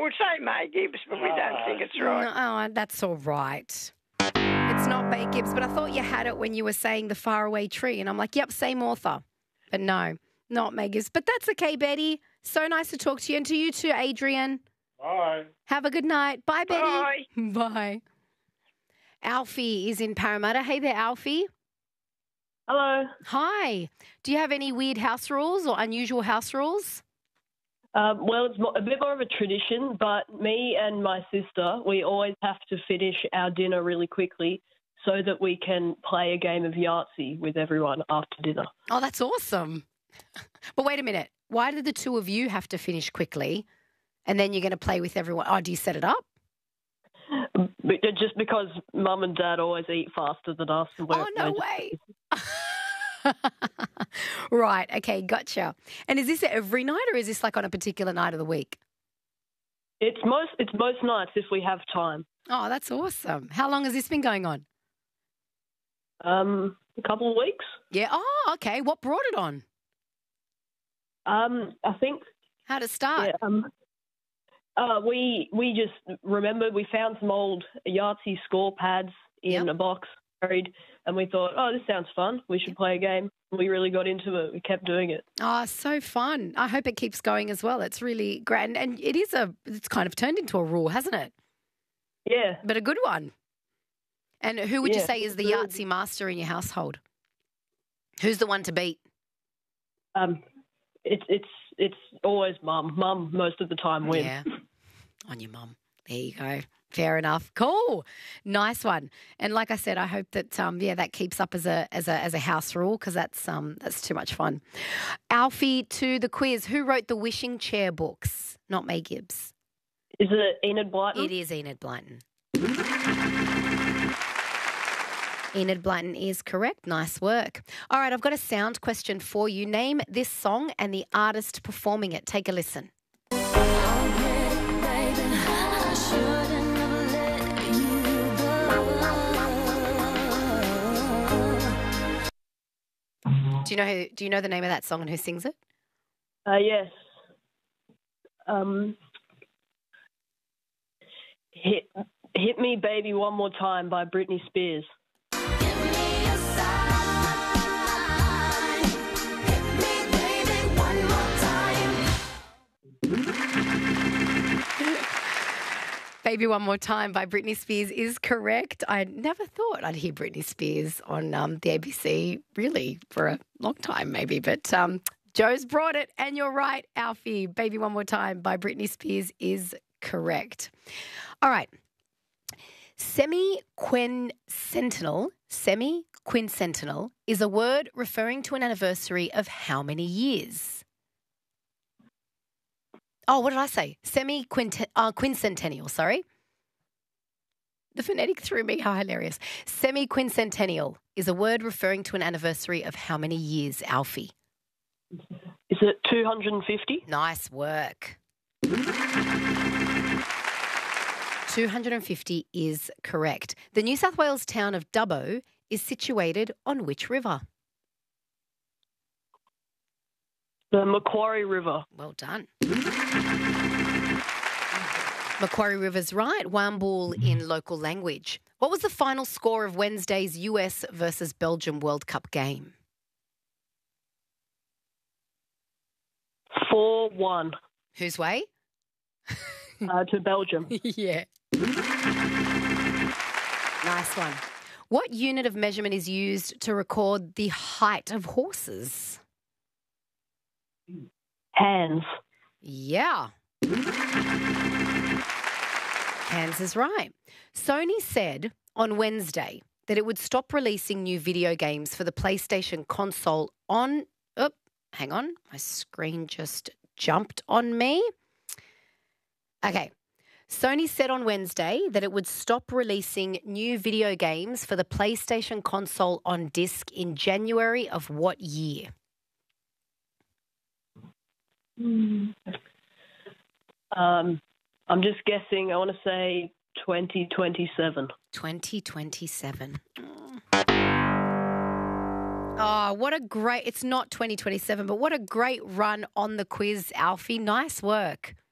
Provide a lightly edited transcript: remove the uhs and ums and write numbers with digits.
we'll say May Gibbs, but we don't think it's right. Oh, that's all right. It's not May Gibbs, but I thought you had it when you were saying the faraway tree. And I'm like, yep, same author. But no, not May Gibbs. But that's okay, Betty. So nice to talk to you. And to you too, Adrian. Bye. Have a good night. Bye, Betty. Bye. Bye. Alfie is in Parramatta. Hey there, Alfie. Hello. Hi. Do you have any weird house rules or unusual house rules? Well, it's a bit more of a tradition, but me and my sister, we always have to finish our dinner really quickly so that we can play a game of Yahtzee with everyone after dinner. Oh, that's awesome. But wait a minute. Why do the two of you have to finish quickly and then you're going to play with everyone? Oh, do you set it up? Just because Mum and Dad always eat faster than us. Oh, no way. Right. Okay. Gotcha. And is this every night or is this like on a particular night of the week? It's most nights if we have time. Oh, that's awesome. How long has this been going on? A couple of weeks. Yeah. Oh, okay. What brought it on? I think. How'd it start? Yeah, we just remembered we found some old Yahtzee score pads in a box buried, and we thought, oh, this sounds fun. We should play a game. We really got into it. We kept doing it. Oh, so fun. I hope it keeps going as well. It's really great. And it's kind of turned into a rule, hasn't it? Yeah. But a good one. And who would you say is the Yahtzee master in your household? Who's the one to beat? It's always Mum. Mum most of the time wins. Yeah. On your mum. There you go. Fair enough. Cool. Nice one. And like I said, I hope that that keeps up as a house rule because that's too much fun. Alfie, to the quiz. Who wrote the Wishing Chair books? Not May Gibbs. Is it Enid Blyton? It is Enid Blyton. Enid Blyton is correct. Nice work. All right, I've got a sound question for you. Name this song and the artist performing it. Take a listen. Do you know the name of that song and who sings it? Yes. Hit Me Baby One More Time by Britney Spears. Baby One More Time by Britney Spears is correct. I never thought I'd hear Britney Spears on the ABC really for a long time maybe, but Joe's brought it and you're right, Alfie. Baby One More Time by Britney Spears is correct. All right. Semi-quincentennial is a word referring to an anniversary of how many years? Oh, what did I say? Quincentennial, sorry. The phonetic threw me. How hilarious. Semi-quincentennial is a word referring to an anniversary of how many years, Alfie? Is it 250? Nice work. 250 is correct. The New South Wales town of Dubbo is situated on which river? The Macquarie River. Well done. Macquarie River's right. Wambool in local language. What was the final score of Wednesday's US versus Belgium World Cup game? 4-1. Whose way? To Belgium. Yeah. Nice one. What unit of measurement is used to record the height of horses? Hands. Yeah. Hands is right. Sony said on Wednesday that it would stop releasing new video games for the PlayStation console on... Oh, hang on. My screen just jumped on me. Okay. Sony said on Wednesday that it would stop releasing new video games for the PlayStation console on disc in January of what year? I'm just guessing. I want to say 2027. 2027. Oh, what a great... It's not 2027, but what a great run on the quiz, Alfie. Nice work.